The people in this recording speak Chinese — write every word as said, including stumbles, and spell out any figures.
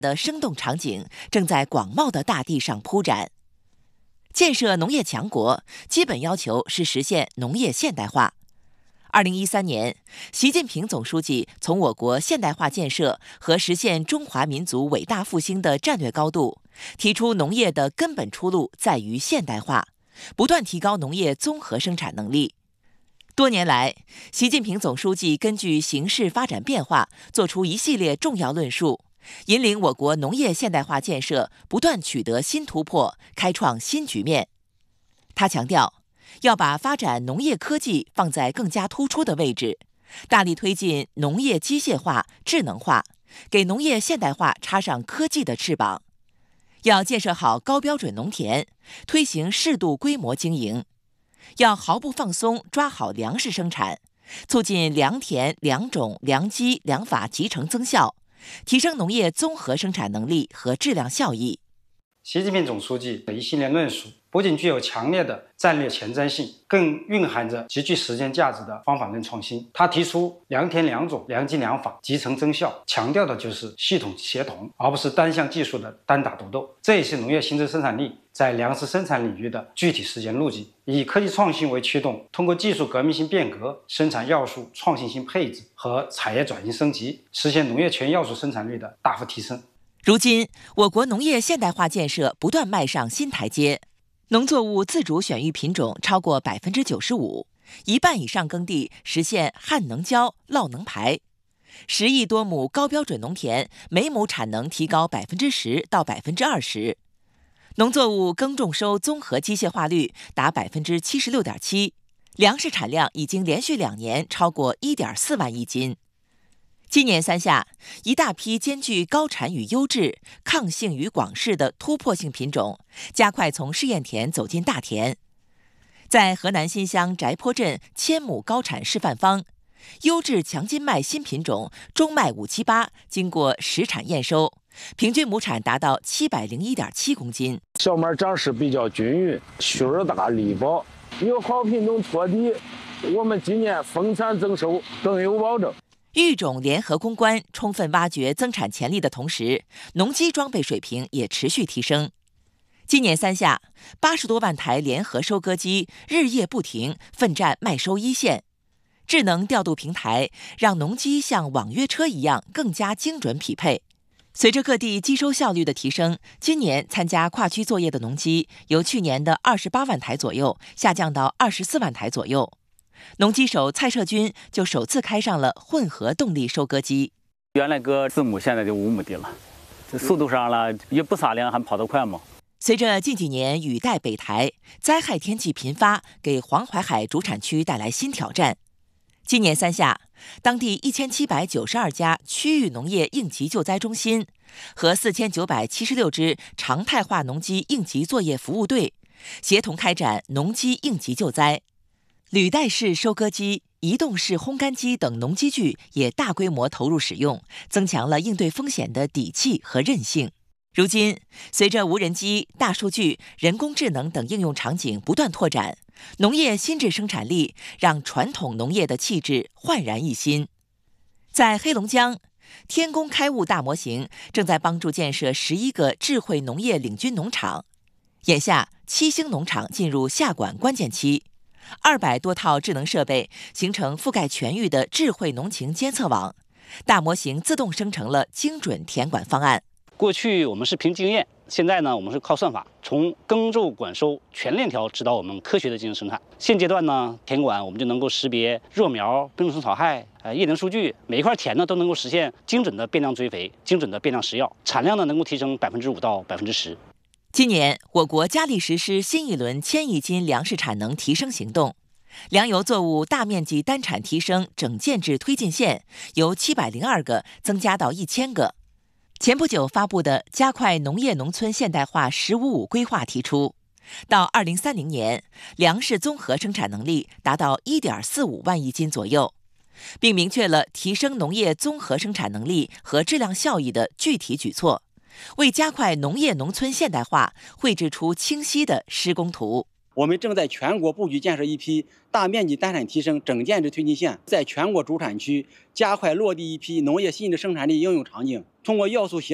的生动场景正在广袤的大地上铺展。建设农业强国，基本要求是实现农业现代化。二零一三年，习近平总书记从我国现代化建设和实现中华民族伟大复兴的战略高度，提出农业的根本出路在于现代化，不断提高农业综合生产能力。多年来，习近平总书记根据形势发展变化，作出一系列重要论述，引领我国农业现代化建设不断取得新突破，开创新局面。他强调，要把发展农业科技放在更加突出的位置，大力推进农业机械化、智能化，给农业现代化插上科技的翅膀。要建设好高标准农田，推行适度规模经营。要毫不放松抓好粮食生产，促进良田、良种、良机、良法集成增效，提升农业综合生产能力和质量效益。 习近平总书记的一系列论述不仅具有强烈的战略前瞻性，更蕴含着极具实践价值的方法论创新。他提出良田良种、良机良法集成增效，强调的就是系统协同，而不是单项技术的单打独斗。这也是农业新增生产力在粮食生产领域的具体实践路径。以科技创新为驱动，通过技术革命性变革、生产要素创新性配置和产业转型升级，实现农业全要素生产率的大幅提升。 如今，我国农业现代化建设不断迈上新台阶，农作物自主选育品种超过百分之九十五，一半以上耕地实现旱能浇、涝能排，十亿多亩高标准农田每亩产能提高百分之十到百分之二十，农作物耕种收综合机械化率达百分之七十六点七，粮食产量已经连续两年超过一点四万亿斤。今年三下，一大批兼具高产与优质、抗性与广势的突破性品种，加快从试验田走进大田。在河南新乡翟坡镇千亩高产示范方，优质强筋麦新品种中麦五七八经过实产验收，平均亩产达到七百零一点七公斤。 小麦长势比较均匀，须儿大力薄，有好品种托底，我们今年丰产增收更有保证。 育种联合攻关，充分挖掘增产潜力的同时，农机装备水平也持续提升。今年三下，八十多万台联合收割机日夜不停，奋战麦收一线。智能调度平台让农机像网约车一样更加精准匹配。随着各地机收效率的提升，今年参加跨区作业的农机由去年的二十八万台左右下降到二十四万台左右。农机手蔡社军就首次开上了混合动力收割机。 原来割四亩，现在就五亩地了，这速度上了也不撒粮，还跑得快吗？ 随着近几年雨带北台，灾害天气频发，给黄淮海主产区带来新挑战。今年三下，当地一千七百九十二家区域农业应急救灾中心和四千九百七十六支常态化农机应急作业服务队，协同开展农机应急救灾。履带式收割机、移动式烘干机等农机具也大规模投入使用，增强了应对风险的底气和韧性。如今，随着无人机、大数据、人工智能等应用场景不断拓展，农业新质生产力让传统农业的气质焕然一新。在黑龙江，天工开物大模型正在帮助建设十一个智慧农业领军农场。眼下，七星农场进入下管关键期。二百多套智能设备形成覆盖全域的智慧农情监测网，大模型自动生成了精准田管方案。 过去我们是凭经验，现在呢我们是靠算法，从耕种管收全链条指导我们科学的进行生产。现阶段呢，田管我们就能够识别弱苗、病虫草害、呃叶龄数据，每一块田呢都能够实现精准的变量追肥、精准的变量施药，产量呢能够提升百分之五到百分之十。 今年，我国佳力实施新一轮千亿斤粮食产能提升行动，粮油作物大面积单产提升整建制推进线由七百零二个增加到一千个。前不久发布的加快农业农村现代化“十五五”规划提出，到二零三零年，粮食综合生产能力达到一点四五万亿斤左右，并明确了提升农业综合生产能力和质量效益的具体举措。为加快农业农村现代化绘制出清晰的施工图。 我们正在全国布局建设一批大面积单产提升整建制推进线，在全国主产区加快落地一批农业新质生产力应用场景，通过要素协